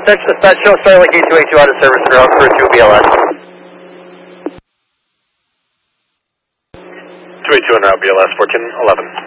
Search the stud, show Starlink 8282 out of service ground for 2 BLS. 282 on route BLS 1411.